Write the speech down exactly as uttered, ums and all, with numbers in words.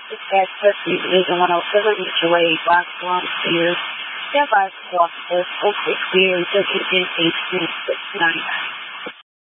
This guy's pussy is the one oh seven inch away, box one stairs, stand by for officer, oh six zero, W N eight six six nine.